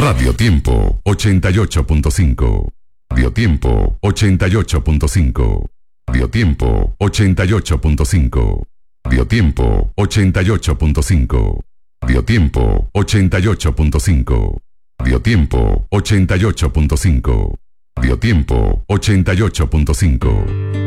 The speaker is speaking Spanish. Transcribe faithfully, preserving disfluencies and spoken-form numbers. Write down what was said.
Radio Tiempo ochenta y ocho punto cinco. Radio Tiempo ochenta y ocho punto cinco. Radio Tiempo ochenta y ocho punto cinco. Radio Tiempo ochenta y ocho punto cinco. Radio Tiempo ochenta y ocho punto cinco. Radio Tiempo ochenta y ocho punto cinco. Radio Tiempo ochenta y ocho punto cinco.